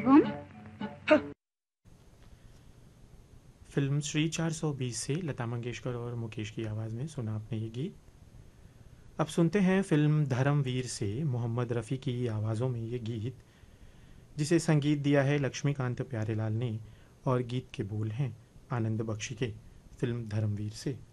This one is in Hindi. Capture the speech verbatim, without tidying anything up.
गुम। फिल्म श्री चार सौ बीस से लता मंगेशकर और मुकेश की आवाज़ में सुना आपने ये गीत। अब सुनते हैं फिल्म धर्मवीर से मोहम्मद रफ़ी की आवाज़ों में ये गीत, जिसे संगीत दिया है लक्ष्मीकांत प्यारेलाल ने और गीत के बोल हैं आनंद बख्शी के। फिल्म धर्मवीर से